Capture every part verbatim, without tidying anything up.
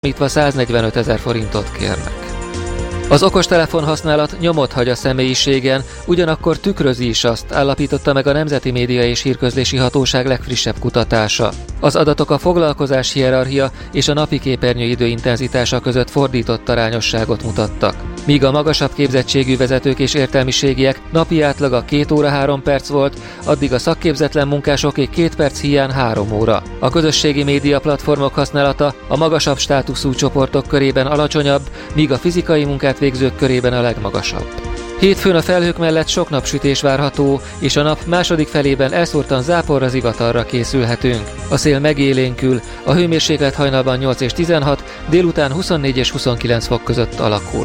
mítva száznegyvenöt ezer forintot kérnek. Az okostelefon használat nyomot hagy a személyiségen, ugyanakkor tükrözi is azt, állapította meg a Nemzeti Média és Hírközlési Hatóság legfrissebb kutatása. Az adatok a foglalkozás hierarchia és a napi képernyő idő intenzitása között fordított arányosságot mutattak. Míg a magasabb képzettségű vezetők és értelmiségiek napi átlaga két óra három perc volt, addig a szakképzetlen munkásoké két perc hiány három óra. A közösségi média platformok használata a magasabb státuszú csoportok körében alacsonyabb, míg a fizikai munkát végzők körében a legmagasabb. Hétfőn a felhők mellett sok napsütés várható, és a nap második felében elszórtan záporra, zivatarra készülhetünk. A szél megélénkül, a hőmérséklet hajnalban nyolc és tizenhat, délután huszonnégy és huszonkilenc fok között alakul.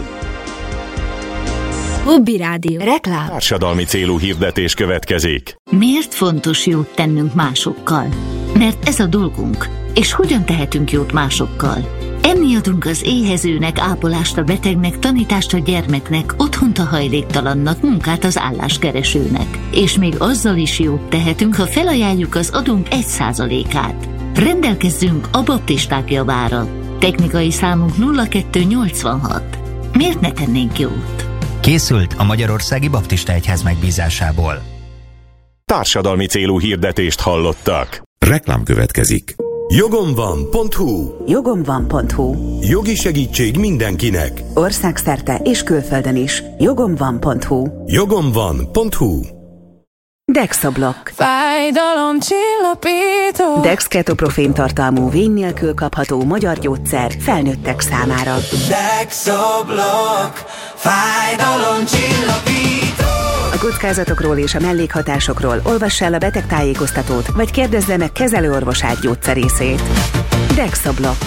Hobby Rádió. Reklám. Társadalmi célú hirdetés következik. Miért fontos jót tennünk másokkal? Mert ez a dolgunk. És hogyan tehetünk jót másokkal? Enni adunk az éhezőnek, ápolást a betegnek, tanítást a gyermeknek, otthont a hajléktalannak, munkát az álláskeresőnek. És még azzal is jót tehetünk, ha felajánljuk az adónk egy százalékát. Rendelkezzünk a baptisták javára. Technikai számunk nulla kettő nyolcvanhat. Miért ne tennénk jót? Készült a Magyarországi Baptista Egyház megbízásából. Társadalmi célú hirdetést hallottak. Reklám következik. Jogomvan.hu Jogomvan.hu Jogi segítség mindenkinek. Országszerte és külföldön is. Jogomvan.hu Jogomvan.hu Dexablock. Fájdalomcsillapító. Dex ketoprofén tartalmú, vény nélkül kapható magyar gyógyszer felnőttek számára. Dexablock. Fájdalomcsillapító. A kockázatokról és a mellékhatásokról olvass el a betegtájékoztatót, vagy kérdezze meg kezelőorvosát gyógyszerészét. Dexablock.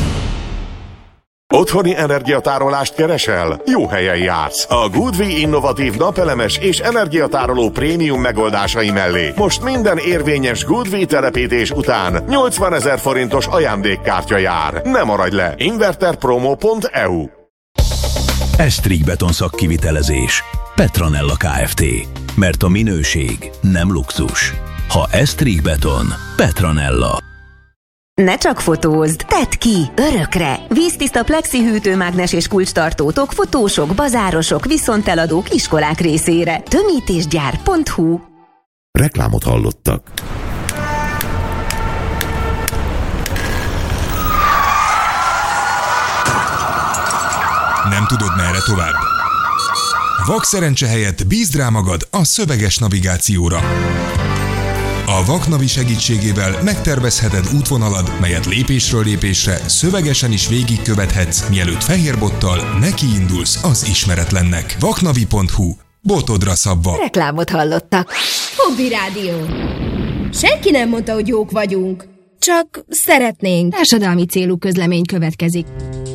Otthoni energiatárolást keresel? Jó helyen jársz! A Goodwi innovatív napelemes és energiatároló prémium megoldásai mellé most minden érvényes Goodwi telepítés után nyolcvanezer forintos ajándékkártya jár. Ne maradj le! inverterpromo pont e u Esztrig Beton szakkivitelezés. Petronella Kft. Mert a minőség nem luxus. Ha Esztrig Beton, Petronella. Ne csak fotózd, tedd ki, örökre! Víztiszta plexi hűtőmágnes és kulcstartótok fotósok, bazárosok, viszonteladók, iskolák részére. tömítésgyár pont hu Reklámot hallottak. Nem tudod, merre tovább? Vakszerencse helyett bízd rá magad a szöveges navigációra. A Vaknavi segítségével megtervezheted útvonalad, melyet lépésről lépésre szövegesen is végigkövethetsz, mielőtt fehérbottal nekiindulsz az ismeretlennek. vaknavi pont hu. Botodra szabva. Reklámot hallottak. Hobby Rádió. Senki nem mondta, hogy jók vagyunk. Csak szeretnénk. Társadalmi célú közlemény következik.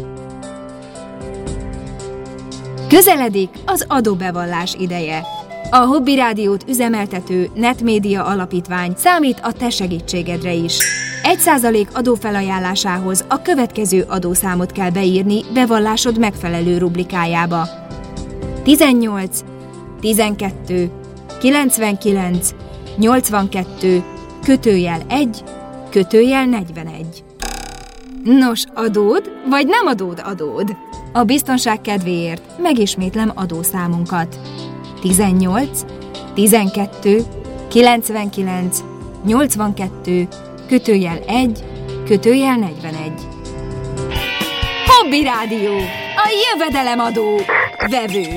Közeledik az adóbevallás ideje. A Hobby Rádiót üzemeltető Netmédia Alapítvány számít a te segítségedre is. Egy százalék adófelajánlásához a következő adószámot kell beírni bevallásod megfelelő rubrikájába. tizennyolc, tizenkettő, kilencvenkilenc, nyolcvankettő, kötőjel egy, kötőjel negyvenegy. Nos, adód, vagy nem adód adód? A biztonság kedvéért megismétlem adószámunkat. tizennyolc, tizenkettő, kilencvenkilenc, nyolcvankettő, kötőjel egy, kötőjel negyvenegy. Hobby Rádió, a jövedelemadó vevő.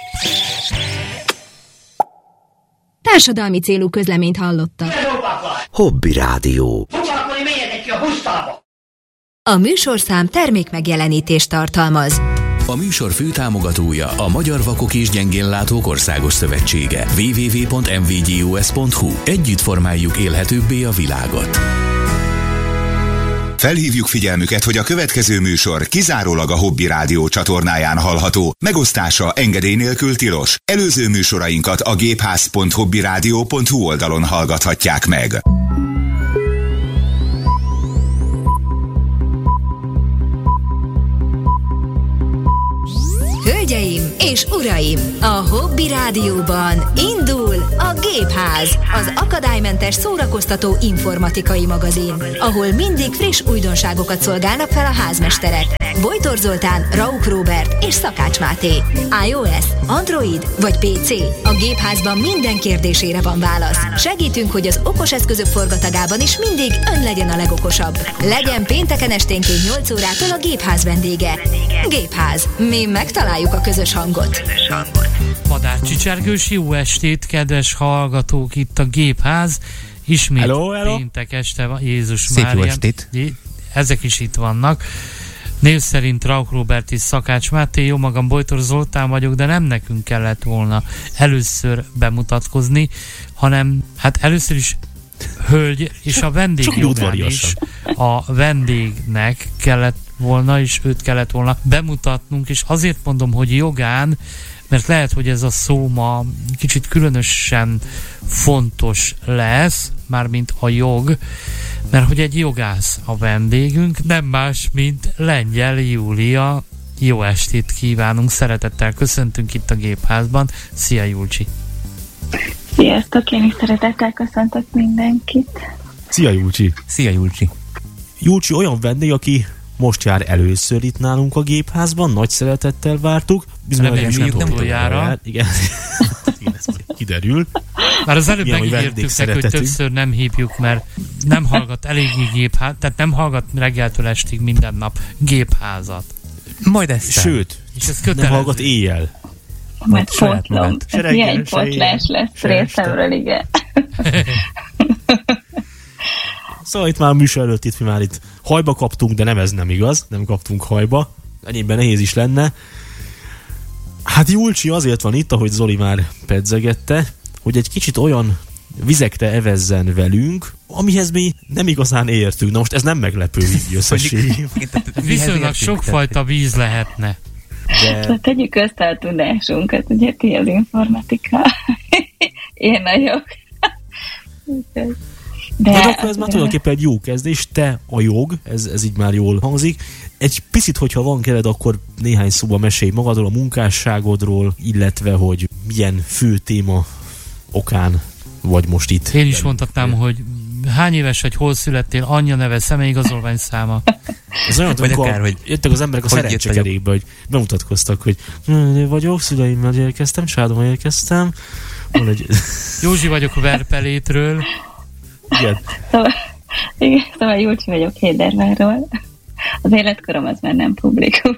Társadalmi célú közleményt hallottak. Hobby Rádió. A műsorszám termékmegjelenítést tartalmaz. A műsor főtámogatója a Magyar Vakok és Gyengénlátók Országos Szövetsége. double-u double-u double-u pont m v g u s pont h u. Együtt formáljuk élhetőbbé a világot. Felhívjuk figyelmüket, hogy a következő műsor kizárólag a Hobby Rádió csatornáján hallható. Megosztása engedély nélkül tilos. Előző műsorainkat a gépház pont hobbyradio pont hu oldalon hallgathatják meg. Hölgyeim és uraim, a Hobby Rádióban indul a Gépház, az akadálymentes szórakoztató informatikai magazin, ahol mindig friss újdonságokat szolgálnak fel a házmesterek. Bojtor Zoltán, Rauk Róbert és Szakács Máté. iOS, Android vagy pé cé? A Gépházban minden kérdésére van válasz. Segítünk, hogy az okos eszközök forgatagában is mindig ön legyen a legokosabb. Legyen pénteken esténként nyolc órától a Gépház vendége. Gépház. Mi megtaláljuk a közös hangot. Madárcsicsergős, jó estét, kedves hallgatók, itt a Gépház. Ismét hello, hello. Péntek este van. Jézus Szép Mária. Jó estét. Ezek is itt vannak. Név szerint Rauk Róbert és Szakács Máté, jó magam Bojtor Zoltán vagyok, de nem nekünk kellett volna először bemutatkozni, hanem hát először is hölgy, és a vendég jogán is a vendégnek kellett volna, és őt kellett volna bemutatnunk, és azért mondom, hogy jogán, mert lehet, hogy ez a szó ma kicsit különösen fontos lesz, mármint a jog, mert hogy egy jogász a vendégünk, nem más, mint Lengyel Júlia. Jó estét kívánunk, szeretettel köszöntünk itt a Gépházban. Szia, Julcsi! Sziasztok, én is szeretettel köszöntök mindenkit. Szia, Julcsi! Szia, Julcsi! Julcsi olyan vendég, aki most jár először itt nálunk a Gépházban, nagy szeretettel vártuk. Reméljük nem utoljára. Igen. Igen, ez kiderül. Már az előbb megígértük neki, hogy többször nem hívjuk, mert nem hallgat eléggé Gépház, tehát nem hallgat reggeltől estig minden nap Gépházat. Majd ezt. Sőt, és ez nem hallgat éjjel. Majd pótlom. Ez ilyen pótlás lesz részemről, igen. Szóval itt már a műsor előtt itt mi már itt hajba kaptunk, de nem ez nem igaz, nem kaptunk hajba. Ennyiben nehéz is lenne. Hát Julcsi azért van itt, ahogy Zoli már pedzegette, hogy egy kicsit olyan vizekre evezzen velünk, amihez mi nem igazán értünk. Na most ez nem meglepő így összességében. Viszonylag sokfajta víz lehetne. De... Szóval tegyük össze a tudásunkat, ugye ti az informatika, én a jog. De, de akkor ez már tulajdonképpen egy jó kezdés, te a jog, ez, ez így már jól hangzik. Egy picit, hogyha van kered, akkor néhány szóban mesélj magadról, a munkásságodról, illetve, hogy milyen fő téma okán vagy most itt. Én is mondhatnám, hogy hány éves vagy, hol születtél, anyja neve, személyigazolvány száma. Ez olyan, vagy akár, a, hogy jöttek az emberek a szerencsekerékbe, hogy bemutatkoztak, hogy én vagyok, szüleimmel érkeztem, családommal érkeztem. Egy... Józsi vagyok a Verpelétről. Igen. Szóval, igen, szóval Júlcsi vagyok Hédervárról. Az életkorom az már nem publikus.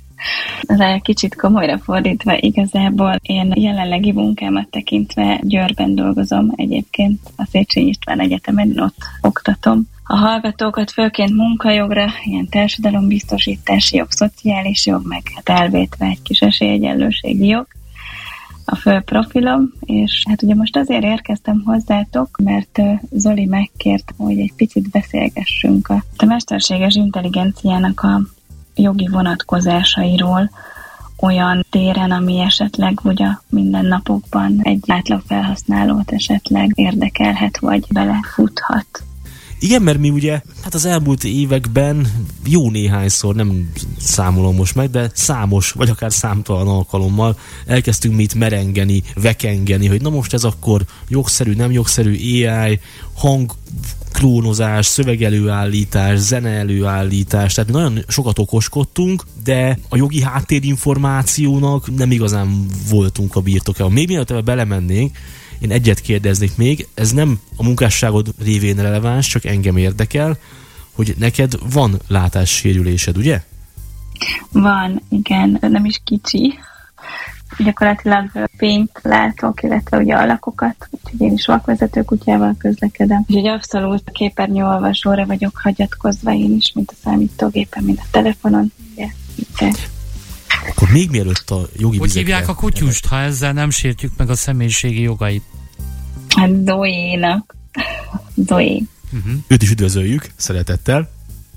Az kicsit komolyra fordítva igazából én jelenlegi munkámat tekintve Győrben dolgozom egyébként a Széchenyi István Egyetemen, ott oktatom a hallgatókat, főként munkajogra, ilyen társadalombiztosítási jog, szociális jog, meg hát elvétve egy kis esélyegyenlőségi jog a fő profilom, és hát ugye most azért érkeztem hozzátok, mert Zoli megkért, hogy egy picit beszélgessünk a, a mesterséges intelligenciának a jogi vonatkozásairól olyan téren, ami esetleg ugye mindennapokban egy átlag felhasználót esetleg érdekelhet, vagy belefuthat. Igen, mert mi ugye hát az elmúlt években jó néhányszor, nem számolom most meg, de számos, vagy akár számtalan alkalommal elkezdtünk mi itt merengeni, vekengeni, hogy na most ez akkor jogszerű, nem jogszerű, á i, hangklónozás, szövegelőállítás, zeneelőállítás, tehát nagyon sokat okoskodtunk, de a jogi háttérinformációnak nem igazán voltunk a birtokában. Még mielőtt ebbe belemennénk, én egyet kérdeznék még, ez nem a munkásságod révén releváns, csak engem érdekel, hogy neked van látássérülésed, ugye? Van, igen, nem is kicsi. Gyakorlatilag fényt látok, illetve ugye alakokat, úgyhogy én is vakvezető kutyával közlekedem. Úgyhogy abszolút képernyőolvasóra vagyok hagyatkozva én is, mint a számítógépen, mint a telefonon. Ugye, ugye. Akkor még mielőtt a jogi Hogy hívják a kutyust, ha ezzel nem sértjük meg a személyiségi jogait? Hát Zoénak. Zoé. Uh-huh. Őt is üdvözöljük, szeretettel.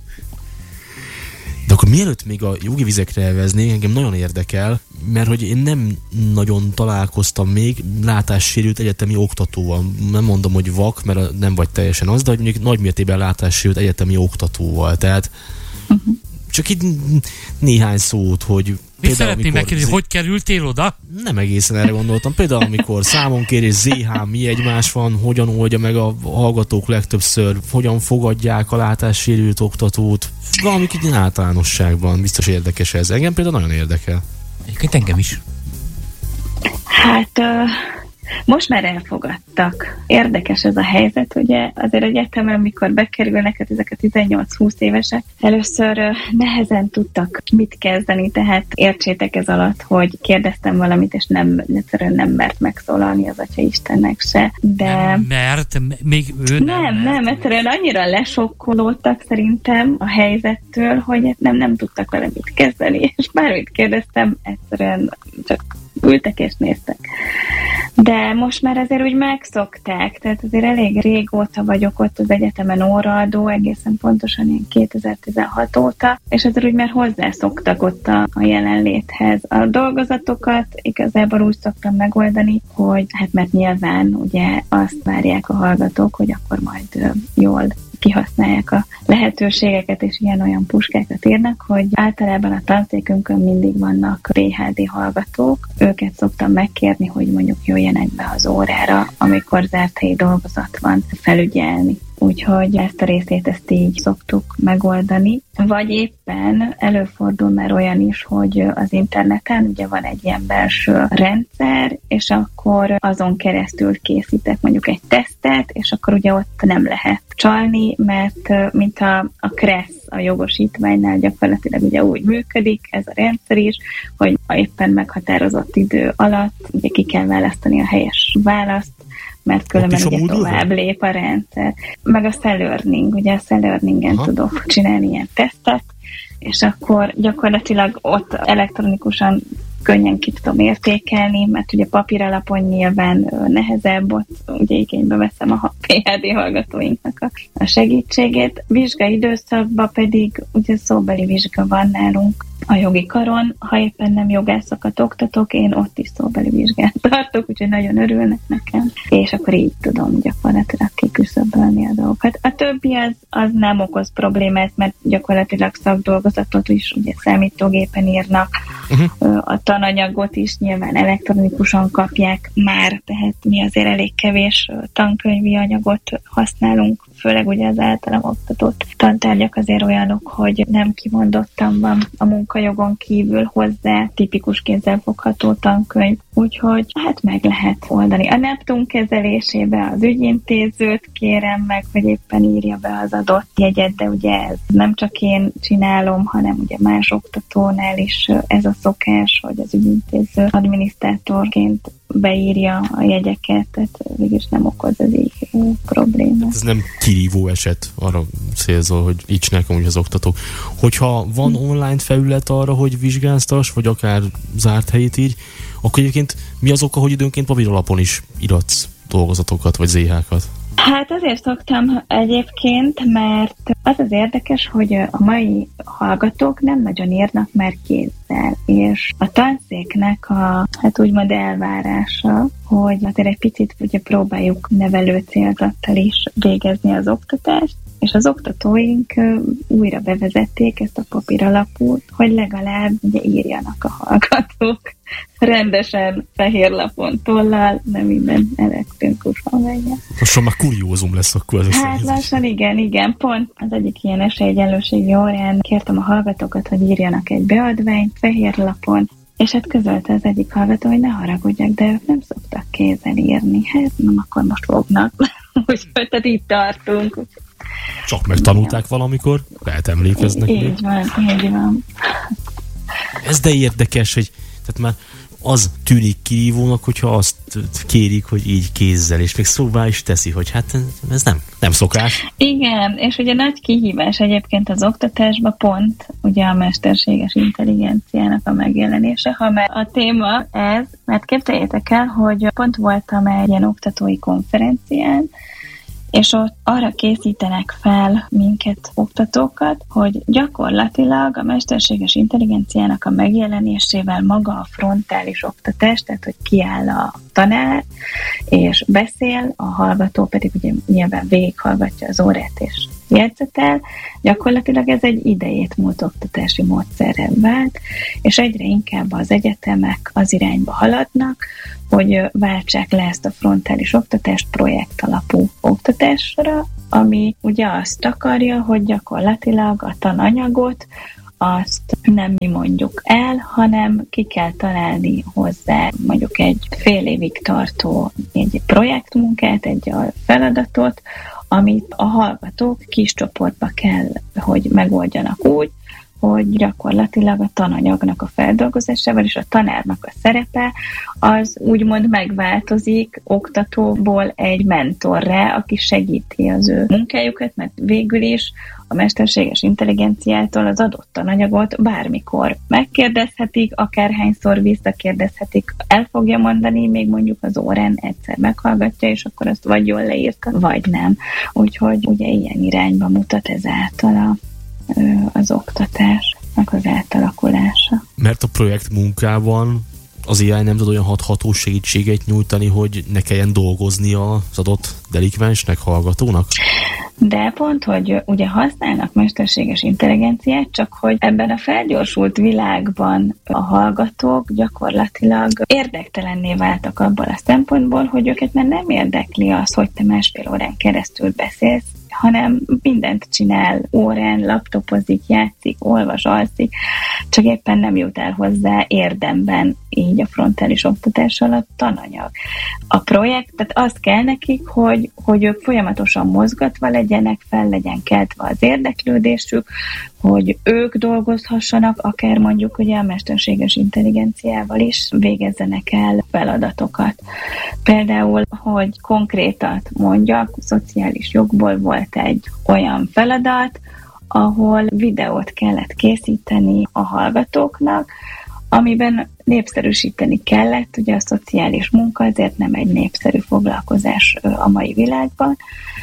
De akkor mielőtt még a jogi vizekre elveznék, engem nagyon érdekel, mert hogy én nem nagyon találkoztam még látássérült egyetemi oktatóval. Nem mondom, hogy vak, mert nem vagy teljesen az, de hogy mondjuk nagy mértékben látássérült egyetemi oktatóval. Tehát uh-huh. Csak itt néhány szót, hogy mi szeretném megkérdezni, hogy kerültél oda? Nem egészen erre gondoltam. Például amikor számonkérés, zé há, mi egymás van, hogyan oldja meg a hallgatók legtöbbször, hogyan fogadják a látássérült oktatót, valamik itt általánosságban. Biztos érdekes ez. Engem például nagyon érdekel. Egyébként engem is. Hát... Uh... Most már elfogadtak. Érdekes ez a helyzet, ugye azért egyetemen, mikor bekerülnek hát ezek a tizennyolc-húsz évesek, először nehezen tudtak mit kezdeni, tehát értsétek ez alatt, hogy kérdeztem valamit, és nem, egyszerűen nem mert megszólalni az Atya Istennek se, de... Nem mert, még ő nem Nem, mert. nem, egyszerűen annyira lesokkolódtak szerintem a helyzettől, hogy nem, nem tudtak vele mit kezdeni, és bármit kérdeztem, egyszerűen csak ültek és néztek. De most már azért úgy megszokták, tehát azért elég régóta vagyok ott az egyetemen óraadó, egészen pontosan ilyen kétezer-tizenhat óta, és azért úgy már hozzászoktak ott a, a jelenléthez. A dolgozatokat igazából úgy szoktam megoldani, hogy hát mert nyilván ugye azt várják a hallgatók, hogy akkor majd jól kihasználják a lehetőségeket, és ilyen-olyan puskákat írnak, hogy általában a tanszékünkön mindig vannak pé há dé hallgatók. Őket szoktam megkérni, hogy mondjuk jöjjenek be az órára, amikor zárt helyi dolgozat van, felügyelni. Úgyhogy ezt a részét ezt így szoktuk megoldani. Vagy éppen előfordul már olyan is, hogy az interneten ugye van egy ilyen belső rendszer, és akkor azon keresztül készítek mondjuk egy tesztet, és akkor ugye ott nem lehet csalni, mert mint a, a KRESZ, a jogosítványnál gyakorlatilag ugye úgy működik ez a rendszer is, hogy éppen meghatározott idő alatt ugye ki kell választani a helyes választ, mert különben ugye tovább lép a rendszer. Meg a self-learning, ugye a self-learningen tudok csinálni ilyen tesztet, és akkor gyakorlatilag ott elektronikusan könnyen ki tudom értékelni, mert ugye papíralapon nyilván nehezebb, ott ugye igénybe veszem a pé há dé hallgatóinknak a, a segítségét. Vizsgai időszakban pedig ugye szóbeli vizsga van nálunk a jogi karon, ha éppen nem jogászokat oktatok, én ott is szóbeli vizsgát tartok, úgyhogy nagyon örülnek nekem, és akkor így tudom gyakorlatilag kiküszöbölni a dolgokat. A többi az, az nem okoz problémát, mert gyakorlatilag szakdolgozatot is ugye számítógépen írnak, uh-huh. a tananyagot is nyilván elektronikusan kapják már, tehát mi azért elég kevés tankönyvi anyagot használunk, főleg ugye az általam oktatott tantárgyak azért olyanok, hogy nem kimondottan van a munkajogon kívül hozzá tipikus kézzelfogható tankönyv, úgyhogy hát meg lehet oldani. A Neptun kezelésébe az ügyintézőt kérem meg, hogy éppen írja be az adott jegyet, de ugye ez nem csak én csinálom, hanem ugye más oktatónál is ez a szokás, hogy az ügyintéző adminisztrátorként beírja a jegyeket, tehát végülis nem okoz ez így problémát. Ez nem kirívó eset, arra célzol, hogy így csinálják amúgy az oktatók. Hogyha van online felület arra, hogy vizsgáztass, vagy akár zárt helyét így, akkor egyébként mi az oka, hogy időnként papíralapon is iratsz dolgozatokat, vagy zé há-kat? Hát azért szoktam egyébként, mert az az érdekes, hogy a mai hallgatók nem nagyon írnak már kézzel, és a tanszéknek a, hát úgymond elvárása, hogy azért egy picit ugye próbáljuk nevelő célzattal is végezni az oktatást, és az oktatóink újra bevezették ezt a papíralapút, hogy legalább ugye írjanak a hallgatók rendesen fehér lapon tollal, nem minden elektronikusan menjen. Lassan már kuriózum lesz akkor az Hát lassan igen, igen. Pont az egyik ilyen esélyegyenlőségi órán kértem a hallgatókat, hogy írjanak egy beadványt fehér lapon, és hát közölte az egyik hallgató, hogy ne haragudjak, de ők nem szoktak kézzel írni. Hát nem, akkor most fognak. Úgyhogy tehát itt tartunk. Csak megtanulták valamikor, lehet emlékeznek. Így még. van, így van. Ez de érdekes, hogy tehát már az tűnik kirívónak, hogyha azt kérik, hogy így kézzel, és még szóvá is teszi, hogy hát ez nem, nem szokás. Igen, és ugye nagy kihívás egyébként az oktatásban pont ugye a mesterséges intelligenciának a megjelenése, ha már a téma ez, mert képzeljétek el, hogy pont voltam egy ilyen oktatói konferencián, és ott arra készítenek fel minket, oktatókat, hogy gyakorlatilag a mesterséges intelligenciának a megjelenésével maga a frontális oktatás, tehát hogy kiáll a tanár, és beszél, a hallgató pedig ugye nyilván végighallgatja az órát, és jegyzetel, gyakorlatilag ez egy idejét múlt oktatási módszerrel vált, és egyre inkább az egyetemek az irányba haladnak, hogy váltsák le ezt a frontális oktatást projekt alapú oktatásra, ami ugye azt akarja, hogy gyakorlatilag a tananyagot azt nem mi mondjuk el, hanem ki kell találni hozzá mondjuk egy fél évig tartó egy projektmunkát, egy feladatot, amit a hallgatók kis csoportba kell, hogy megoldjanak úgy, hogy gyakorlatilag a tananyagnak a feldolgozásával és a tanárnak a szerepe az úgymond megváltozik oktatóból egy mentorra, aki segíti az ő munkájukat, mert végül is a mesterséges intelligenciától az adott tananyagot bármikor megkérdezhetik, akárhányszor visszakérdezhetik, el fogja mondani, még mondjuk az órán egyszer meghallgatja, és akkor azt vagy jól leírta, vagy nem. Úgyhogy ugye ilyen irányba mutat ezáltal a az oktatásnak az átalakulása. Mert a projekt munkában az á i nem tud olyan hatható segítséget nyújtani, hogy ne kelljen dolgoznia az adott delikvensnek, hallgatónak? De pont, hogy ugye használnak mesterséges intelligenciát, csak hogy ebben a felgyorsult világban a hallgatók gyakorlatilag érdektelenné váltak abból a szempontból, hogy őket már nem érdekli az, hogy te másfél órán keresztül beszélsz, hanem mindent csinál, órán, laptopozik, játszik, olvas, alszik, csak éppen nem jut el hozzá érdemben így a frontális oktatás alatt tananyag. A projekt, tehát azt kell nekik, hogy, hogy ők folyamatosan mozgatva legyenek, fel legyen keltve az érdeklődésük, hogy ők dolgozhassanak, akár mondjuk ugye a mesterséges intelligenciával is végezzenek el feladatokat. Például, hogy konkrétat mondjak, szociális jogból volt egy olyan feladat, ahol videót kellett készíteni a hallgatóknak, amiben népszerűsíteni kellett, ugye a szociális munka azért nem egy népszerű foglalkozás a mai világban,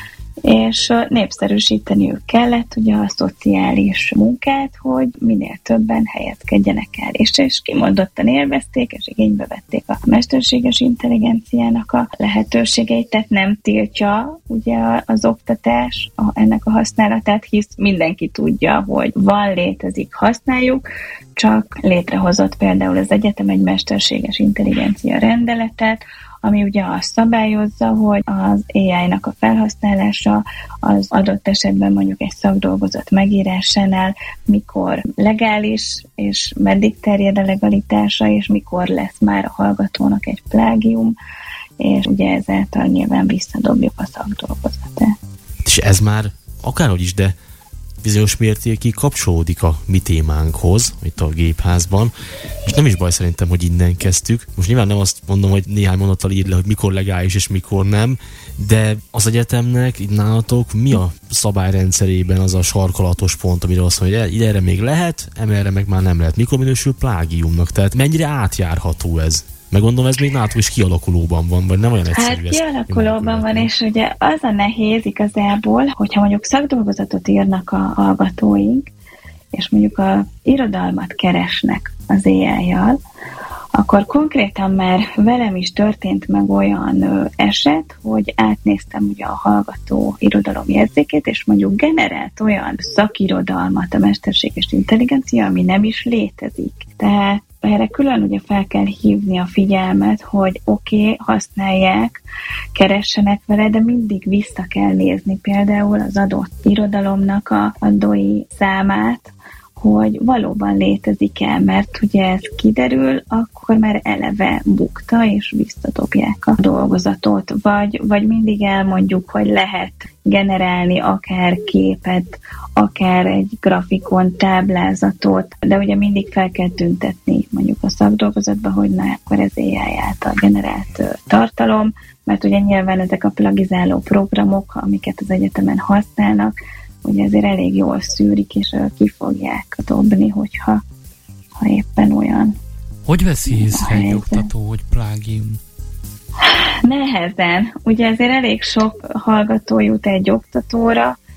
és népszerűsíteniük kellett ugye a szociális munkát, hogy minél többen helyezkedjenek el. És, és kimondottan élvezték, és igénybe vették a mesterséges intelligenciának a lehetőségeit, tehát nem tiltja ugye az oktatás a, ennek a használatát, hisz mindenki tudja, hogy van, létezik, használjuk, csak létrehozott például az egyetem egy mesterséges intelligencia rendeletet, ami ugye azt szabályozza, hogy az á i-nak a felhasználása az adott esetben mondjuk egy szakdolgozat megírásánál mikor legális, és meddig terjed a legalitása, és mikor lesz már a hallgatónak egy plágium, és ugye ezáltal nyilván visszadobjuk a szakdolgozatát. És ez már akárhogy is, de bizonyos mértékig kapcsolódik a mi témánkhoz, itt a gépházban, és nem is baj szerintem, hogy innen kezdtük. Most nyilván nem azt mondom, hogy néhány mondattal írd le, hogy mikor legális és mikor nem, de az egyetemnek, itt nálatok, mi a szabályrendszerében az a sarkalatos pont, amire azt mondja, hogy erre még lehet, emelre meg már nem lehet. Mikor minősül plágiumnak? Tehát mennyire átjárható ez? Meg gondolom, ez még nálatok is kialakulóban van, vagy nem olyan egyszerű? Hát kialakulóban van, és ugye az a nehéz igazából, hogyha mondjuk szakdolgozatot írnak a hallgatóink, és mondjuk a irodalmat keresnek az á i-jal, akkor konkrétan már velem is történt meg olyan ö, eset, hogy átnéztem ugye a hallgató irodalomjegyzékét, és mondjuk generált olyan szakirodalmat a mesterséges intelligencia, ami nem is létezik. Tehát erre külön ugye fel kell hívni a figyelmet, hogy oké, okay, használják, keressenek vele, de mindig vissza kell nézni például az adott irodalomnak a, a dói számát, hogy valóban létezik-e, mert ugye ez kiderül, akkor már eleve bukta, és visszadobják a dolgozatot, vagy, vagy mindig elmondjuk, hogy lehet generálni akár képet, akár egy grafikon, táblázatot, de ugye mindig fel kell tüntetni mondjuk a szakdolgozatba, hogy na, akkor ez á i által generált tartalom, mert ugye nyilván ezek a plagizáló programok, amiket az egyetemen használnak, ugye azért elég jól szűrik, és ki fogják dobni, hogyha ha éppen olyan. Hogy veszi észre egy oktató, hogy plágium? Nehezen. Ugye azért elég sok hallgató jut egy oktatóra,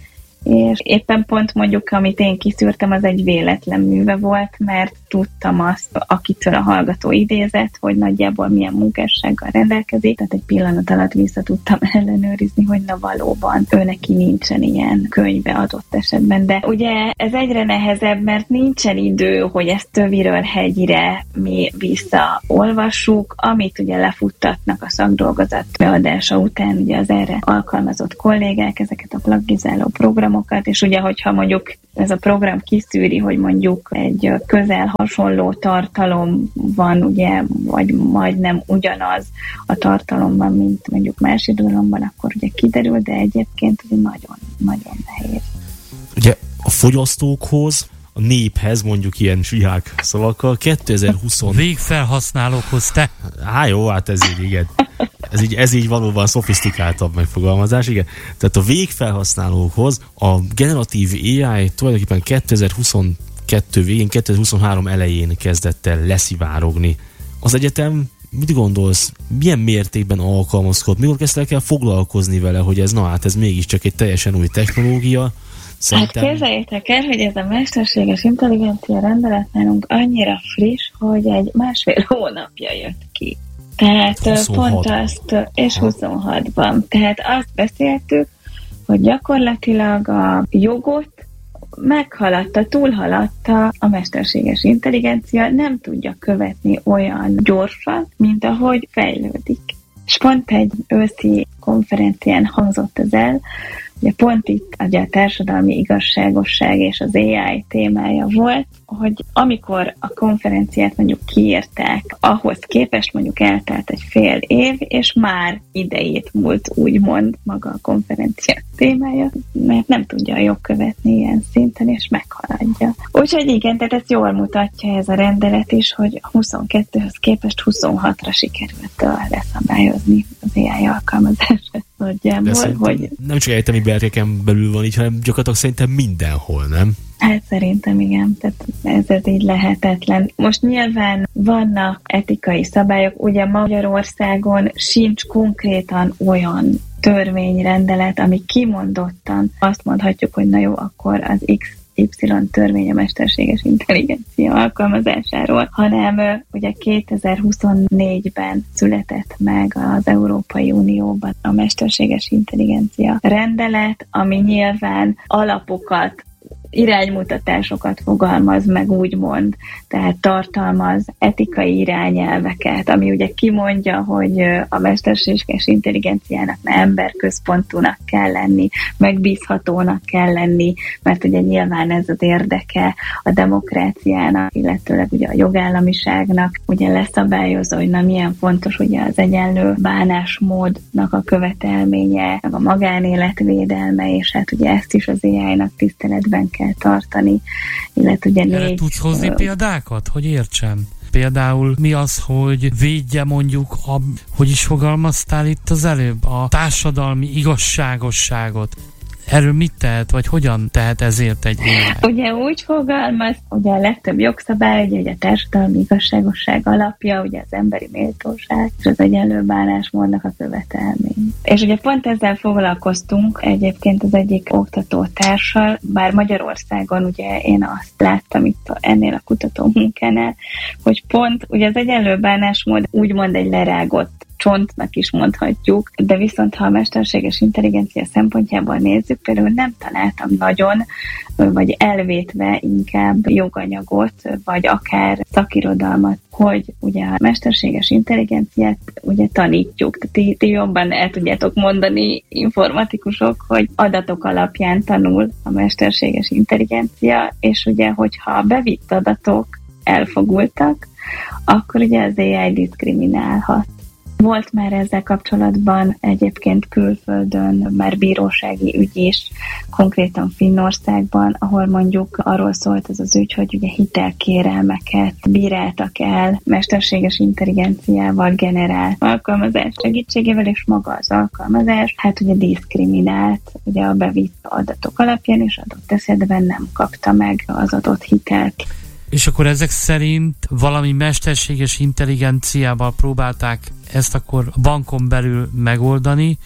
és éppen pont mondjuk, amit én kiszűrtem, az egy véletlen műve volt, mert tudtam azt, akitől a hallgató idézett, hogy nagyjából milyen munkássággal rendelkezik, tehát egy pillanat alatt vissza tudtam ellenőrizni, hogy na valóban ő neki nincsen ilyen könyve adott esetben, de ugye ez egyre nehezebb, mert nincsen idő, hogy ezt töviről hegyire mi visszaolvassuk, amit ugye lefuttatnak a szakdolgozat beadása után, ugye az erre alkalmazott kollégák, ezeket a plagizáló programokat, és ugye, hogyha mondjuk ez a program kiszűri, hogy mondjuk egy közel hasonló tartalom van, ugye, vagy majdnem ugyanaz a tartalomban, mint mondjuk más irodalomban, akkor ugye kiderül, de egyébként ugye nagyon-nagyon nehéz. Ugye a fogyasztókhoz, a néphez, mondjuk ilyen sihák szavakkal, kétezer-húsz... Végfelhasználókhoz, te? Há, jó, hát ez így, igen. Ez így, ez így valóban szofisztikáltabb megfogalmazás, igen. Tehát a végfelhasználókhoz a generatív á i tulajdonképpen kétezer-huszonkettő végén, kétezer-huszonhárom elején kezdett el leszivárogni. Az egyetem, mit gondolsz, milyen mértékben alkalmazkod? Mikor kezdtek el foglalkozni vele, hogy ez, na hát ez mégiscsak egy teljesen új technológia? Szerintem... Hát képzeljétek el, hogy ez a mesterséges intelligencia rendelet nálunk annyira friss, hogy egy másfél hónapja jött ki. Tehát huszonhat. Pont azt, és huszonhatban. Tehát azt beszéltük, hogy gyakorlatilag a jogot meghaladta, túlhaladta a mesterséges intelligencia, nem tudja követni olyan gyorsan, mint ahogy fejlődik. És pont egy őszi konferencián hangzott ez el, ugye pont itt ugye a társadalmi igazságosság és az á i témája volt, hogy amikor a konferenciát mondjuk kiírták, ahhoz képest mondjuk eltelt egy fél év, és már idejét múlt úgymond maga a konferencia témája, mert nem tudja a jog követni ilyen szinten, és meghaladja. Úgyhogy igen, tehát ez jól mutatja ez a rendelet is, hogy huszonkettőhöz képest huszonhatra sikerült leszabályozni az á i alkalmazását. Nagyjából, hogy... Nem csak egyetemi berkeken belül van így, hanem gyakorlatilag szerintem mindenhol, nem? Hát szerintem igen, tehát ez, ez így lehetetlen. Most nyilván vannak etikai szabályok, ugye Magyarországon sincs konkrétan olyan törvényrendelet, ami kimondottan azt mondhatjuk, hogy na jó, akkor az X Y törvény a mesterséges intelligencia alkalmazásáról, hanem ugye kétezer-huszonnégyben született meg az Európai Unióban a mesterséges intelligencia rendelet, ami nyilván alapokat, iránymutatásokat fogalmaz meg, úgymond, tehát tartalmaz etikai irányelveket, ami ugye kimondja, hogy a mesterséges intelligenciának ne emberközpontúnak kell lenni, megbízhatónak kell lenni, mert ugye nyilván ez az érdeke a demokráciának, illetőleg ugye a jogállamiságnak, ugye leszabályozza, hogy na milyen fontos ugye az egyenlő bánásmódnak a követelménye, meg a magánélet védelme, és hát ugye ezt is az á i-nak tiszteletben kell tartani, illetve ugye négy... Erre tudsz hozni ö... példákat, hogy értsem? Például mi az, hogy védje mondjuk, a, hogy is fogalmaztál itt az előbb, a társadalmi igazságosságot. Erről mit tehet, vagy hogyan tehet ezért egy á i? Ugye úgy fogalmaz, ugye a legtöbb jogszabály, ugye, ugye a társadalmi igazságosság alapja, ugye az emberi méltóság, és az egyenlő bánásmódnak a követelmény. És ugye pont ezzel foglalkoztunk egyébként az egyik oktatótársal, bár Magyarországon ugye én azt láttam itt ennél a kutató munkánál, hogy pont ugye az egyenlő bánásmód úgymond egy lerágott csontnak is mondhatjuk, de viszont ha a mesterséges intelligencia szempontjából nézzük, például nem találtam nagyon, vagy elvétve inkább joganyagot, vagy akár szakirodalmat, hogy ugye a mesterséges intelligenciát ugye tanítjuk. Ti, ti jobban el tudjátok mondani, informatikusok, hogy adatok alapján tanul a mesterséges intelligencia, és ugye, hogyha a bevitt adatok elfogultak, akkor ugye az á i diszkriminálhat. Volt már ezzel kapcsolatban egyébként külföldön már bírósági ügy is, konkrétan Finnországban, ahol mondjuk arról szólt ez az ügy, hogy ugye hitelkérelmeket bíráltak el mesterséges intelligenciával generált alkalmazás segítségével, és maga az alkalmazás, hát ugye diszkriminált ugye a bevitt adatok alapján, és adott esetben nem kapta meg az adott hitelt. És akkor ezek szerint valami mesterséges intelligenciával próbálták ezt akkor a bankon belül megoldani,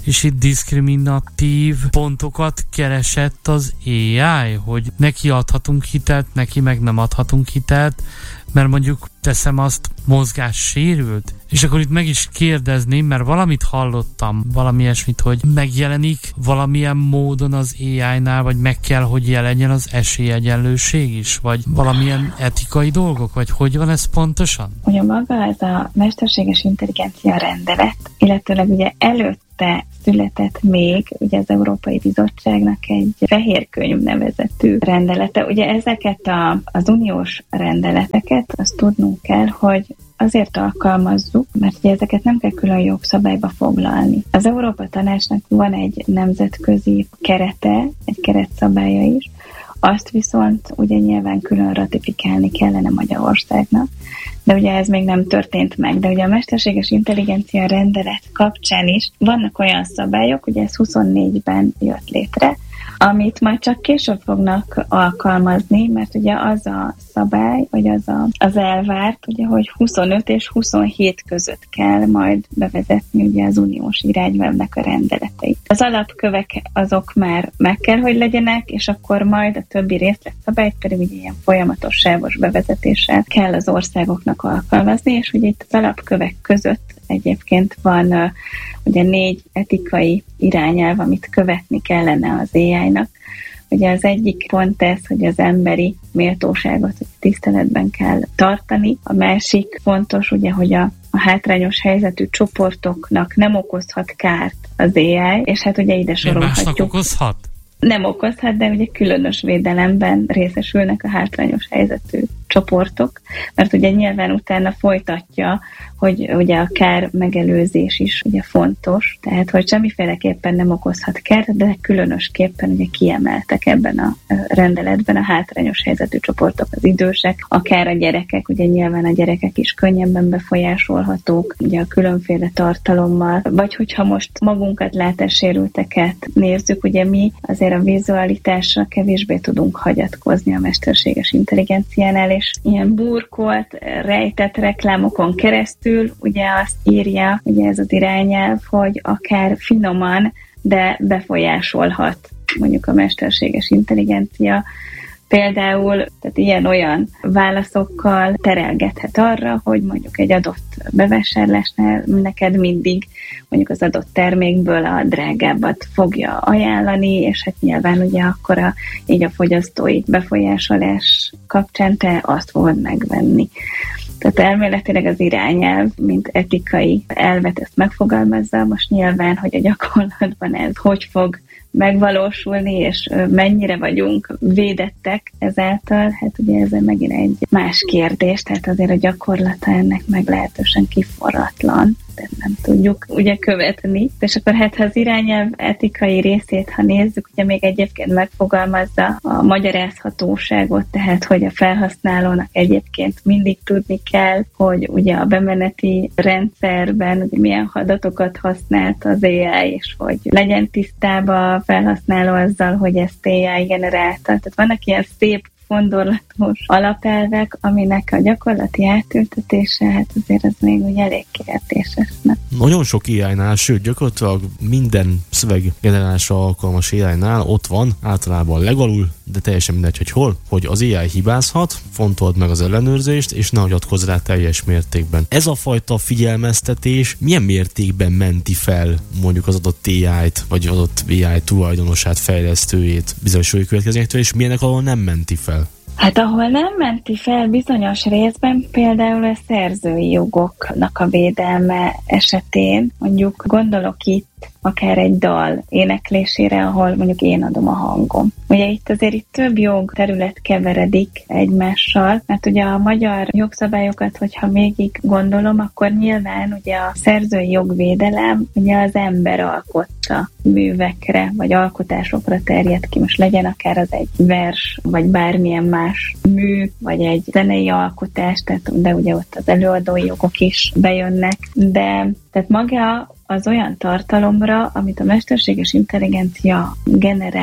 és itt diszkriminatív pontokat keresett az á i, hogy neki adhatunk hitelt, neki meg nem adhatunk hitelt, mert mondjuk teszem azt, mozgássérült. És akkor itt meg is kérdezném, mert valamit hallottam, valami ilyesmit, hogy megjelenik valamilyen módon az á i-nál, vagy meg kell, hogy jelenjen az esélyegyenlőség is, vagy valamilyen etikai dolgok, vagy hogy van ez pontosan? Ugye maga ez a mesterséges intelligencia rendelet, illetőleg ugye előtte született még ugye az Európai Bizottságnak egy fehér könyv nevezetű rendelete. Ugye ezeket a, az uniós rendeleteket, azt tudnunk kell, hogy azért alkalmazzuk, mert ugye ezeket nem kell külön jogszabályba foglalni. Az Európa Tanácsnak van egy nemzetközi kerete, egy keretszabálya is, azt viszont ugye nyilván külön ratifikálni kellene Magyarországnak, de ugye ez még nem történt meg. De ugye a mesterséges intelligencia rendelet kapcsán is vannak olyan szabályok, ugye ez huszonnégyben jött létre, amit majd csak később fognak alkalmazni, mert ugye az a szabály, vagy az a, az elvárt, ugye, hogy huszonöt és huszonhét között kell majd bevezetni ugye az uniós irányelvnek a rendeleteit. Az alapkövek azok már meg kell, hogy legyenek, és akkor majd a többi részletszabályt pedig ugye ilyen folyamatos sávos bevezetéssel kell az országoknak alkalmazni, és ugye itt az alapkövek között egyébként van uh, ugye négy etikai irányelv, amit követni kellene az á i-nak. Ugye az egyik pont ez, hogy az emberi méltóságot tiszteletben kell tartani. A másik fontos, ugye, hogy a, a hátrányos helyzetű csoportoknak nem okozhat kárt az á i, és hát ugye ide sorolhatjuk. Másnak okozhat? Nem okozhat, de ugye különös védelemben részesülnek a hátrányos helyzetű csoportok, mert ugye nyilván utána folytatja, hogy ugye a kár megelőzés is ugye fontos, tehát hogy semmiféleképpen nem okozhat kárt, de különösképpen ugye kiemeltek ebben a rendeletben a hátrányos helyzetű csoportok, az idősek, akár a gyerekek, ugye nyilván a gyerekek is könnyebben befolyásolhatók, ugye a különféle tartalommal, vagy hogyha most magunkat látássérülteket nézzük, ugye mi azért a vizualitásra kevésbé tudunk hagyatkozni a mesterséges intelligenciánál, és ilyen burkolt, rejtett reklámokon keresztül ugye azt írja, ugye ez az irányelv, hogy akár finoman, de befolyásolhat mondjuk a mesterséges intelligencia. Például tehát ilyen-olyan válaszokkal terelgethet arra, hogy mondjuk egy adott bevásárlásnál neked mindig mondjuk az adott termékből a drágábbat fogja ajánlani, és hát nyilván ugye akkor a, így a fogyasztói befolyásolás kapcsán te azt fogod megvenni. Tehát elméletileg az irányelv, mint etikai elvet ezt megfogalmazza, most nyilván, hogy a gyakorlatban ez hogy fog megvalósulni, és mennyire vagyunk védettek ezáltal, hát ugye ez megint egy más kérdés, tehát azért a gyakorlata ennek meglehetősen kiforratlan, de nem tudjuk ugye követni. És akkor hát ha az irányelv etikai részét, ha nézzük, ugye még egyébként megfogalmazza a magyarázhatóságot, tehát hogy a felhasználónak egyébként mindig tudni kell, hogy ugye a bemeneti rendszerben ugye milyen adatokat használt az á i, és hogy legyen tisztában a felhasználó azzal, hogy ezt á i generálta. Tehát vannak ilyen szép fondorlatos alapelvek, aminek a gyakorlati átültetése, hát azért ez még úgy elég kérdéses. Nagyon sok á i-nál, sőt gyakorlatilag minden szöveggenerálásra alkalmas á i-nál ott van, általában legalul, de teljesen mindegy, hogy hol, hogy az á i hibázhat, fontold meg az ellenőrzést, és ne hagyatkozz rá teljes mértékben. Ez a fajta figyelmeztetés milyen mértékben menti fel mondjuk az adott á i-t, vagy adott á i tulajdonosát, fejlesztőjét bizonyos következményektől, és milyenek ahol nem menti fel? Hát ahol nem menti fel bizonyos részben, például a szerzői jogoknak a védelme esetén, mondjuk gondolok itt akár egy dal éneklésére, ahol mondjuk én adom a hangom. Ugye itt azért itt több jog terület keveredik egymással, mert ugye a magyar jogszabályokat, hogyha végig gondolom, akkor nyilván ugye a szerzői jogvédelem ugye az ember alkotta művekre, vagy alkotásokra terjed ki. Most legyen akár az egy vers, vagy bármilyen más mű, vagy egy zenei alkotás, tehát, de ugye ott az előadói jogok is bejönnek, de tehát maga az olyan tartalomra, amit a mesterséges intelligencia generál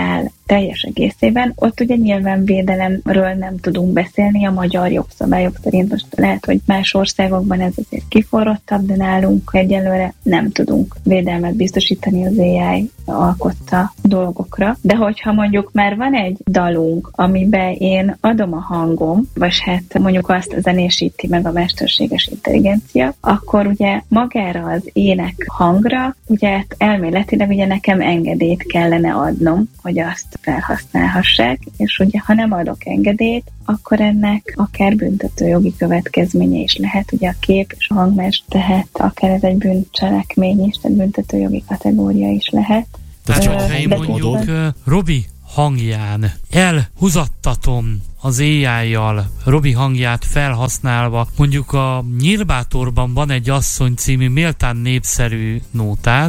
teljes egészében. Ott ugye nyilván védelemről nem tudunk beszélni a magyar jogszabályok szerint. Most lehet, hogy más országokban ez azért kiforrottabb, de nálunk egyelőre nem tudunk védelmet biztosítani az á i alkotta dolgokra. De hogyha mondjuk már van egy dalunk, amiben én adom a hangom, vagy hát mondjuk azt zenésíti meg a mesterséges intelligencia, akkor ugye magára az ének hangra, ugye hát elméletileg ugye nekem engedélyt kellene adnom, hogy azt felhasználhassák, és ugye ha nem adok engedélyt, akkor ennek akár büntetőjogi következménye is lehet, ugye a kép és a hangmest, tehát akár ez egy bűncselekmény is, tehát büntetőjogi kategória is lehet. Tehát, hogyha én mondjuk uh, Robi hangján elhúzattatom az á i-jal, Robi hangját felhasználva, mondjuk a Nyírbátorban van egy asszony című méltán népszerű nótád,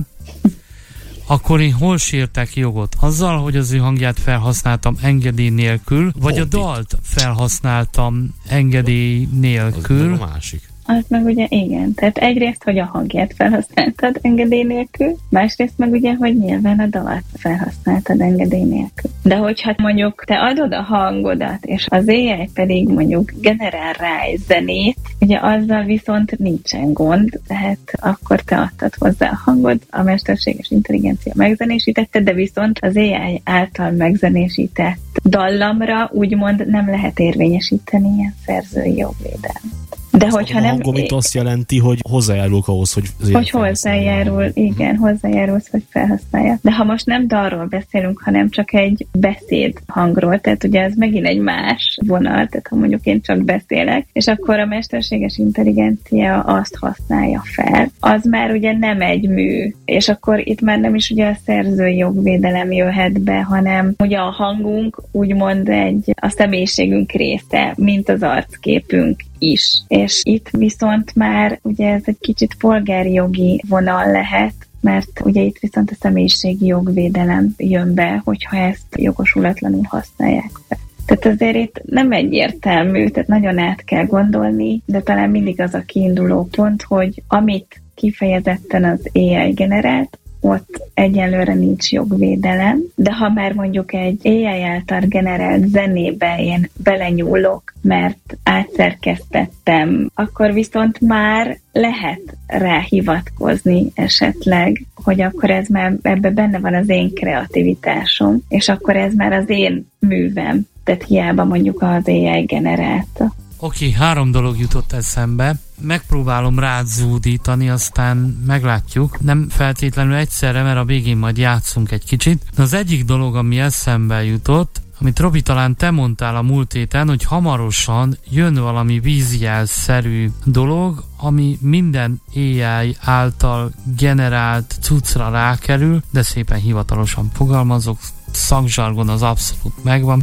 akkor én hol sértek jogot? Azzal, hogy az ő hangját felhasználtam engedély nélkül, vagy a dalt felhasználtam engedély nélkül? Az a másik. Az meg ugye igen, tehát egyrészt, hogy a hangját felhasználtad engedély nélkül, másrészt meg ugye, hogy nyilván a dalt felhasználtad engedély nélkül. De hogyha mondjuk te adod a hangodat, és az á i pedig mondjuk generál rá egy zenét, ugye azzal viszont nincsen gond, tehát akkor te adtad hozzá a hangod, a mesterséges intelligencia megzenésítette, de viszont az á i által megzenésített dallamra úgymond nem lehet érvényesíteni ilyen szerzői jogvédelmet. De hogyha nem... hangom itt azt jelenti, hogy hozzájárulok ahhoz, hogy... Hogy hozzájárul, igen, hozzájárulsz, hogy felhasználja. De ha most nem dalról beszélünk, hanem csak egy beszéd hangról, tehát ugye ez megint egy más vonal, tehát ha mondjuk én csak beszélek, és akkor a mesterséges intelligencia azt használja fel, az már ugye nem egy mű, és akkor itt már nem is ugye a szerzői jogvédelem jöhet be, hanem ugye a hangunk úgymond egy a személyiségünk része, mint az arcképünk is. És itt viszont már ugye ez egy kicsit polgári jogi vonal lehet, mert ugye itt viszont a személyiségi jogvédelem jön be, hogyha ezt jogosulatlanul használják fel. Tehát azért itt nem egyértelmű, tehát nagyon át kell gondolni, de talán mindig az a kiinduló pont, hogy amit kifejezetten az á i generált, ott egyelőre nincs jogvédelem, de ha már mondjuk egy á i által generált zenébe én belenyúlok, mert átszerkesztettem, akkor viszont már lehet rá hivatkozni esetleg, hogy akkor ez már ebbe benne van az én kreativitásom, és akkor ez már az én művem, tehát hiába mondjuk az á i generálta. Oké, három dolog jutott eszembe. Megpróbálom rád zúdítani, aztán meglátjuk. Nem feltétlenül egyszerre, mert a végén majd játszunk egy kicsit. De az egyik dolog, ami eszembe jutott, amit Robi talán te mondtál a múlt héten, hogy hamarosan jön valami vízjelszerű dolog, ami minden á i által generált cuccra rákerül, de szépen hivatalosan fogalmazok, szakzsargon az abszolút megvan,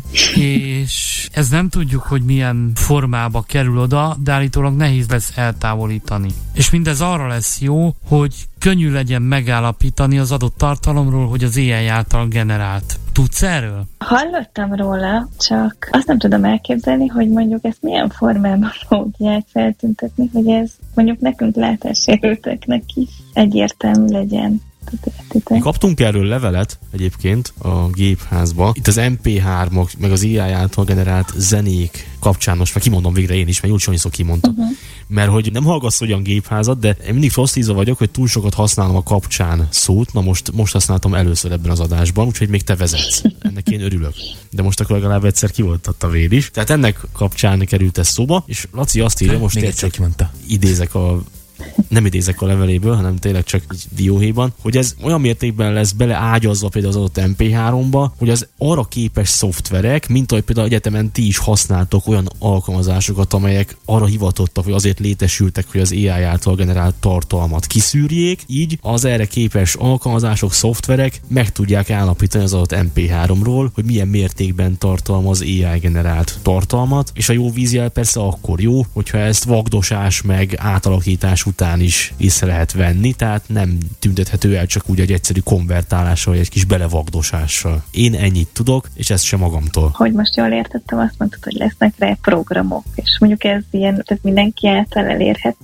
és ez nem tudjuk, hogy milyen formába kerül oda, de állítólag nehéz lesz eltávolítani. És mindez arra lesz jó, hogy könnyű legyen megállapítani az adott tartalomról, hogy az á i által generált. Tudsz erről? Hallottam róla, csak azt nem tudom elképzelni, hogy mondjuk ezt milyen formában fogják feltüntetni, hogy ez mondjuk nekünk látássérülteknek is egyértelmű legyen. Mi kaptunk erről levelet egyébként a gépházba. Itt az em pé hármak, meg az á i által generált zenék kapcsán, most már kimondom végre én is, mert Júlcsi annyiszor kimondtam. Uh-huh. Mert hogy nem hallgatsz olyan gépházat, de én mindig fosztízva vagyok, hogy túl sokat használom a kapcsán szót. Na most, most használtam először ebben az adásban, úgyhogy még te vezetsz. Ennek én örülök. De most akkor legalább egyszer kivoltatta vér is. Tehát ennek kapcsán került ez szóba, és Laci azt írja, most még egyszer kimondta. Idézek a nem idézek a leveléből, hanem tényleg csak dióhéjban, hogy ez olyan mértékben lesz beleágyazva például az adott em pé háromba, hogy az arra képes szoftverek, mint ahogy például egyetemen ti is használtok olyan alkalmazásokat, amelyek arra hivatottak, hogy azért létesültek, hogy az á i által generált tartalmat kiszűrjék, így az erre képes alkalmazások, szoftverek meg tudják állapítani az adott em pé háromról, hogy milyen mértékben tartalmaz á i generált tartalmat, és a jó vízjel persze akkor jó, hogyha ezt vagdosás meg átalakítás után is észre lehet venni, tehát nem tüntethető el csak úgy egy egyszerű konvertálással, vagy egy kis belevagdosással. Én ennyit tudok, és ezt sem magamtól. Hogy most jól értettem, azt mondtad, hogy lesznek rá programok, és mondjuk ez ilyen, tehát mindenki által elérhető,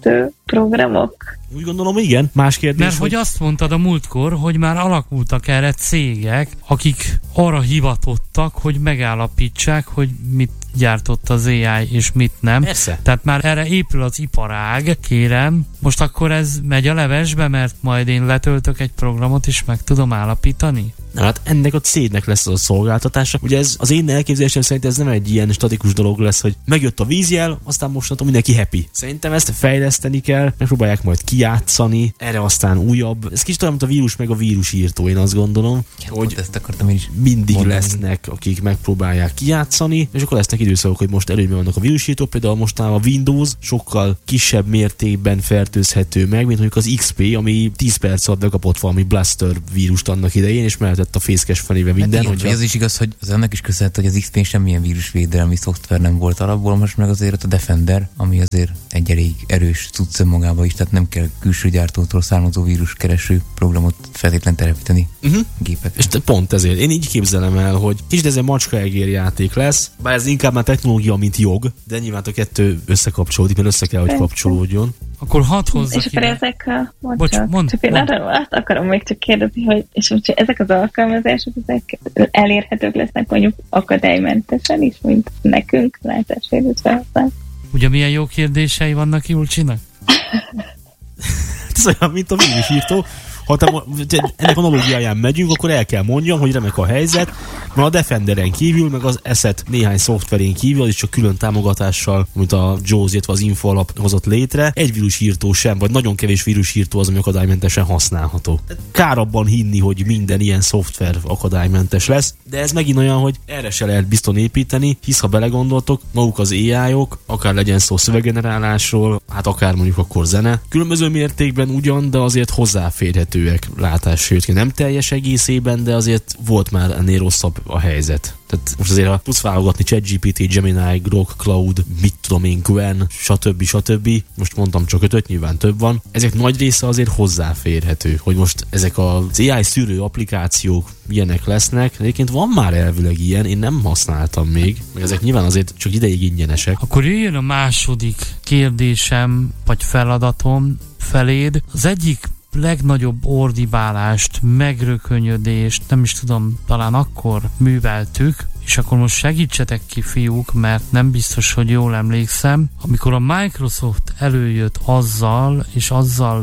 programok? Úgy gondolom, igen. Más kérdés. Mert hogy azt mondtad a múltkor, hogy már alakultak erre cégek, akik arra hivatottak, hogy megállapítsák, hogy mit gyártott az á i és mit nem. Persze. Tehát már erre épül az iparág, kérem. Most akkor ez megy a levesbe, mert majd én letöltök egy programot, és meg tudom állapítani? Na, hát ennek a cégnek lesz az a szolgáltatása. Ugye ez az én elképzelésem szerint ez nem egy ilyen statikus dolog lesz, hogy megjött a vízjel, aztán mostantól mindenki happy. Szerintem ezt fejleszteni kell, megpróbálják majd kijátszani, erre aztán újabb. Ez kicsit olyan, mint a vírus meg a vírusírtó, én azt gondolom, ja, hogy ezt akartam is mindig mondani. lesznek, akik megpróbálják kijátszani, és akkor lesznek időszakok, hogy most előnyben vannak a vírusírtó, például mostanában a Windows sokkal kisebb mértékben fertőzhető meg, mint mondjuk az iksz pé, ami tíz perc alatt bekapott valami Blaster vírust annak idején, és mehetett a fészkes fenébe minden. Hát igen, hogyha... az is igaz, hogy az ennek is köszönhető, hogy az iksz pén semmilyen vírusvédelmi szoftver nem volt alapból, most meg azért a Defender, ami azért egy elég erős cucc magában is, tehát nem kell külső gyártótól származó víruskereső programot feltétlen telepíteni uh-huh. gépek. És pont ezért. Én így képzelem el, hogy kicsit ez egy macska-egér játék lesz, bár ez inkább már technológia, mint jog, de nyilván a kettő összekapcsolódik, mert össze kell, hogy kapcsolódjon. Akkor hadd hozzak És akkor ide. ezek a... Bocs, Bocs, mond, csak én mond. arra azt akarom még csak kérdezni, hogy és most ezek az alkalmazások, ezek elérhetők lesznek mondjuk akadálymentesen is, mint nekünk látássérült felhasználók. Ugye milyen jó kérdései vannak Julcsinak? Ez olyan, mint a vírusírtó. Ha te ennek analógiáján megyünk, akkor el kell mondjam, hogy remek a helyzet, mert a Defenderen kívül, meg az Asset néhány szoftverén kívül, az is csak külön támogatással, amit a Jaws, illetve az Info alap hozott létre, egy vírusírtó sem, vagy nagyon kevés vírusírtó az, ami akadálymentesen használható. Kár abban hinni, hogy minden ilyen szoftver akadálymentes lesz, de ez megint olyan, hogy erre se lehet bizton építeni, hisz ha belegondoltok, maguk az á í-ok, akár legyen szó szöveggenerálásról, hát akár mondjuk akkor zene, különböző mértékben ugyan, de azért hozzáférhető látássérült. Nem teljes egészében, de azért volt már ennél rosszabb a helyzet. Tehát most azért, ha tudsz válogatni ChatGPT, Gemini, Grok, Cloud, mit tudom én, Quen, stb. stb. Most mondtam csak ötöt, nyilván több van. Ezek nagy része azért hozzáférhető, hogy most ezek az á í szűrő applikációk ilyenek lesznek. Egyébként van már elvileg ilyen, én nem használtam még, meg ezek nyilván azért csak ideig ingyenesek. Akkor jöjjön a második kérdésem, vagy feladatom feléd. Az egyik legnagyobb ordibálást, megrökönyödést, nem is tudom, talán akkor műveltük, és akkor most segítsetek ki, fiúk, mert nem biztos, hogy jól emlékszem, amikor a Microsoft előjött azzal, és azzal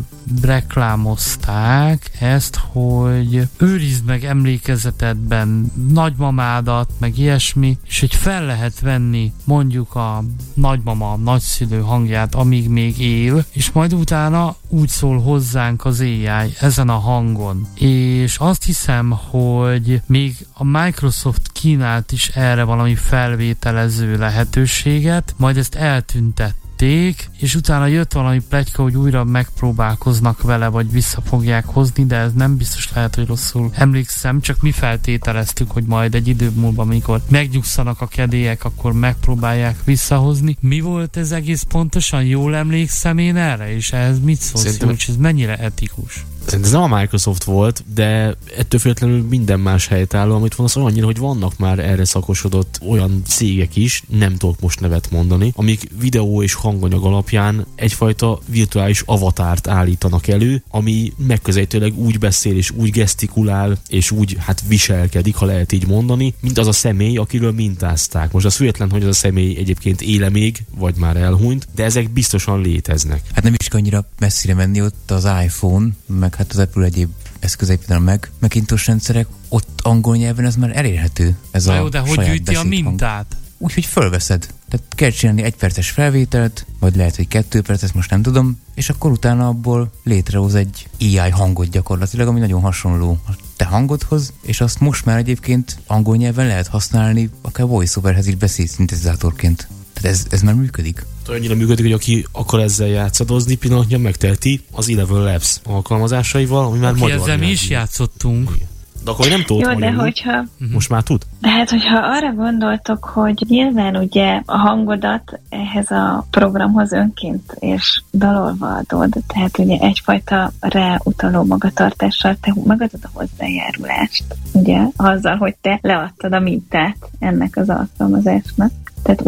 reklámozták ezt, hogy őrizd meg emlékezetedben nagymamádat, meg ilyesmi, és hogy fel lehet venni mondjuk a nagymama, nagyszülő hangját, amíg még él, és majd utána úgy szól hozzánk az á í ezen a hangon. És azt hiszem, hogy még a Microsoft kínált is erre valami felvételező lehetőséget, majd ezt eltüntették, és utána jött valami pletyka, hogy újra megpróbálkoznak vele, vagy vissza fogják hozni, de ez nem biztos, lehet, hogy rosszul emlékszem, csak mi feltételeztük, hogy majd egy idő múlva, amikor megnyugszanak a kedélyek, akkor megpróbálják visszahozni. Mi volt ez egész pontosan? Jól emlékszem én erre? És ehhez mit szólsz, Szerintem... Júcs? Ez mennyire etikus? Szerintem ez nem a Microsoft volt, de ettől függetlenül minden más helytálló, amit van, az annyira, hogy vannak már erre szakosodott olyan cégek is, nem tudok most nevet mondani, amik videó és hanganyag alapján egyfajta virtuális avatárt állítanak elő, ami megközelítőleg úgy beszél és úgy gesztikulál és úgy hát viselkedik, ha lehet így mondani, mint az a személy, akiről mintázták. Most az független, hogy az a személy egyébként éle még, vagy már elhunyt, de ezek biztosan léteznek. Hát nem is annyira messzire menni, ott az iPhone, meg hát az Apple egyéb eszközei, például meg Macintosh rendszerek, ott angol nyelven ez már elérhető. Ez Na a jó, de hogy gyűjti a mintát? Úgy, hogy fölveszed. Tehát kell csinálni egy perces felvételt, vagy lehet, hogy kettő perc, most nem tudom, és akkor utána abból létrehoz egy á í hangot gyakorlatilag, ami nagyon hasonló a te hangodhoz, és azt most már egyébként angol nyelven lehet használni, akár voice-overhez is beszédszintetizátorként. Tehát ez, ez már működik. Annyira működik, hogy aki akar ezzel játszadozni, pillanatnyilag megteheti az Eleven Labs alkalmazásaival, ami már aki magyar ezzel mi is játszottunk. De akkor nem tudod Jó, magyarul. de hogyha... Most már tud? De hát, hogyha arra gondoltok, hogy nyilván ugye a hangodat ehhez a programhoz önként és dalolva adod, tehát ugye egyfajta ráutaló magatartással te megadod a hozzájárulást, ugye, azzal, hogy te leadtad a mintát ennek az alkalmazásnak.